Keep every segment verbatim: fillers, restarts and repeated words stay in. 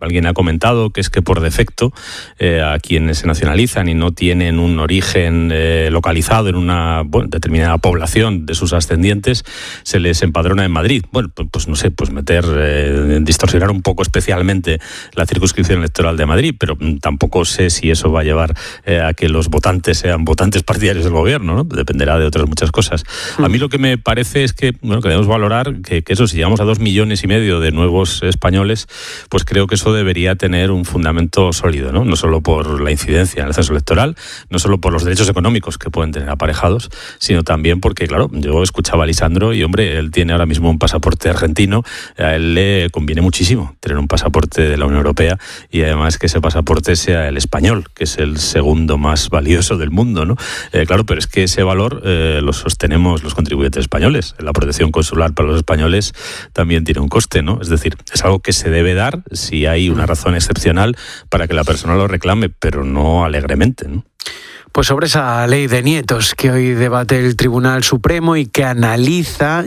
alguien ha comentado que es que por defecto eh, a quienes se nacionalizan y no tienen un origen eh, localizado en una bueno, determinada población de sus ascendientes, se les empadrona en Madrid. Bueno, pues, pues no sé, pues meter, eh, distorsionar un poco especialmente la circunscripción electoral de Madrid, pero tampoco sé si eso va a llevar eh, a que los votantes sean votantes partidarios del gobierno, ¿no? Dependerá de otras muchas cosas. A mí lo que me parece es que, bueno, que debemos valorar que, que eso, si llegamos a dos millones y medio de nuevos españoles, pues creo que eso debería tener un fundamento sólido, ¿no? No solo por la incidencia en el censo electoral, no solo por los derechos económicos que pueden tener aparejados, sino también porque, claro, yo escuchaba a Lisandro y, hombre, él tiene ahora mismo un pasaporte argentino, a él le conviene muchísimo tener un pasaporte de la Unión Europea y además que ese pasaporte sea el español, que es el segundo más valioso del mundo, ¿no? Eh, claro, pero es que ese valor eh, lo sostenemos los contribuyentes españoles. La protección consular para los españoles también tiene un coste, ¿no? Es decir, es algo que se debe dar si hay una razón excepcional para que la persona lo reclame, pero no alegremente, ¿no? Pues sobre esa ley de nietos que hoy debate el Tribunal Supremo y que analiza,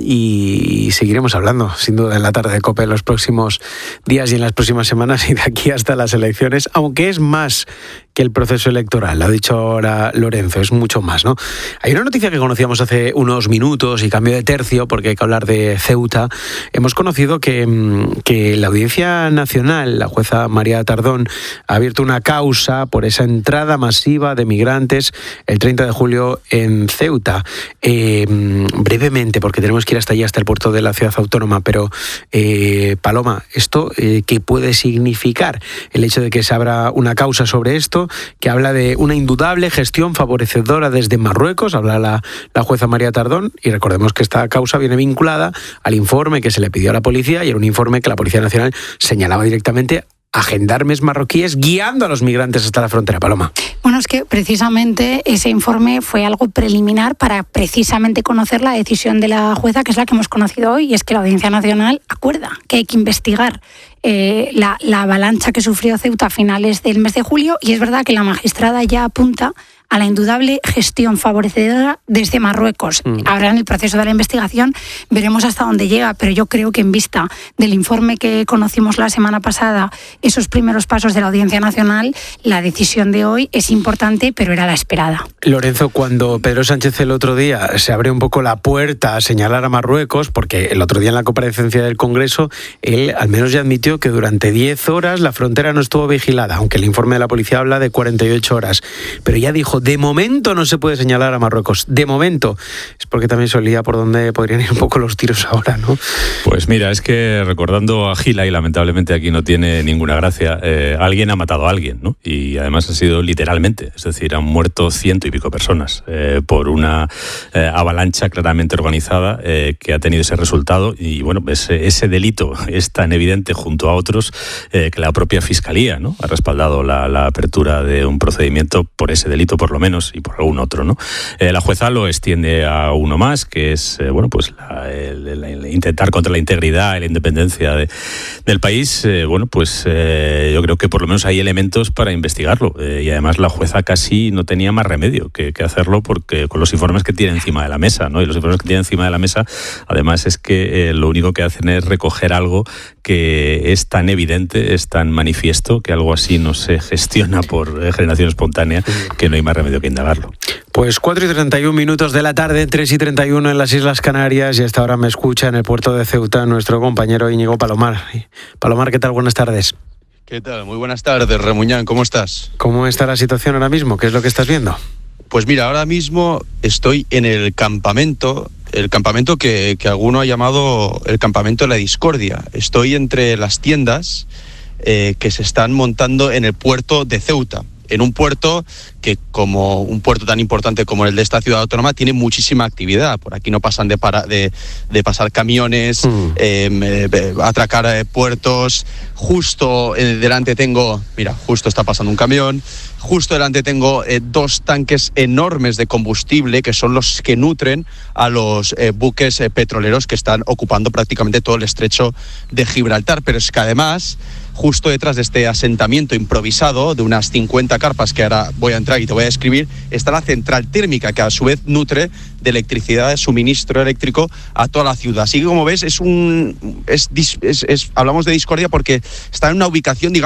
y seguiremos hablando sin duda en la tarde de COPE en los próximos días y en las próximas semanas y de aquí hasta las elecciones, aunque es más que el proceso electoral, lo ha dicho ahora Lorenzo, es mucho más, ¿no? Hay una noticia que conocíamos hace unos minutos y cambio de tercio porque hay que hablar de Ceuta. Hemos conocido que, que la Audiencia Nacional, la jueza María Tardón, ha abierto una causa por esa entrada masiva de migrantes el treinta de julio en Ceuta. Eh, brevemente, porque tenemos que ir hasta allí, hasta el puerto de la ciudad autónoma, pero eh, Paloma, ¿esto eh, qué puede significar? El hecho de que se abra una causa sobre esto, que habla de una indudable gestión favorecedora desde Marruecos, habla la, la jueza María Tardón, y recordemos que esta causa viene vinculada al informe que se le pidió a la policía, y era un informe que la Policía Nacional señalaba directamente a gendarmes marroquíes guiando a los migrantes hasta la frontera. Paloma. Bueno, es que precisamente ese informe fue algo preliminar para precisamente conocer la decisión de la jueza, que es la que hemos conocido hoy, y es que la Audiencia Nacional acuerda que hay que investigar eh, la, la avalancha que sufrió Ceuta a finales del mes de julio, y es verdad que la magistrada ya apunta a la indudable gestión favorecedora desde Marruecos. Mm. Ahora en el proceso de la investigación veremos hasta dónde llega, pero yo creo que en vista del informe que conocimos la semana pasada, esos primeros pasos de la Audiencia Nacional, la decisión de hoy es importante, pero era la esperada. Lorenzo, cuando Pedro Sánchez el otro día se abre un poco la puerta a señalar a Marruecos, porque el otro día en la comparecencia del Congreso, él al menos ya admitió que durante diez horas la frontera no estuvo vigilada, aunque el informe de la policía habla de cuarenta y ocho horas. Pero ya dijo, de momento no se puede señalar a Marruecos. De momento. Es porque también se olía por dónde podrían ir un poco los tiros ahora, ¿no? Pues mira, es que recordando a Gila, y lamentablemente aquí no tiene ninguna gracia, eh, alguien ha matado a alguien, ¿no? Y además ha sido literalmente, es decir, han muerto ciento y pico personas eh, por una eh, avalancha claramente organizada eh, que ha tenido ese resultado. Y bueno, ese, ese delito es tan evidente junto a otros eh, que la propia Fiscalía, ¿no?, ha respaldado la, la apertura de un procedimiento por ese delito, por lo menos, y por algún otro, ¿no? Eh, la jueza lo extiende a uno más, que es eh, bueno, pues la, el, el, el intentar contra la integridad y la independencia de, del país. Eh, bueno, pues eh, yo creo que por lo menos hay elementos para investigarlo, eh, y además la jueza casi no tenía más remedio que, que hacerlo, porque con los informes que tiene encima de la mesa, ¿no? Y los informes que tiene encima de la mesa, además, es que eh, lo único que hacen es recoger algo que es tan evidente, es tan manifiesto, que algo así no se gestiona por eh, generación espontánea, que no hay más remedio que indagarlo. Pues cuatro y treinta y un minutos de la tarde, tres y treinta y uno en las Islas Canarias, y hasta ahora me escucha en el puerto de Ceuta nuestro compañero Íñigo Palomar. Palomar, ¿qué tal? Buenas tardes. ¿Qué tal? Muy buenas tardes, Remuñán, ¿cómo estás? ¿Cómo está la situación ahora mismo? ¿Qué es lo que estás viendo? Pues mira, ahora mismo estoy en el campamento, el campamento que, que alguno ha llamado el campamento de la discordia. Estoy entre las tiendas eh, que se están montando en el puerto de Ceuta. En un puerto que, como un puerto tan importante como el de esta ciudad autónoma, tiene muchísima actividad. Por aquí no pasan de, para, de, de pasar camiones, mm. eh, eh, atracar eh, puertos. Justo eh, delante tengo, mira, justo está pasando un camión. Justo delante tengo eh, dos tanques enormes de combustible, que son los que nutren a los eh, buques eh, petroleros que están ocupando prácticamente todo el estrecho de Gibraltar. Pero es que además, justo detrás de este asentamiento improvisado de unas cincuenta carpas, que ahora voy a entrar y te voy a describir, está la central térmica, que a su vez nutre de electricidad, de suministro eléctrico a toda la ciudad. Así que, como ves, es un es, es, es hablamos de discordia porque está en una ubicación, digamos,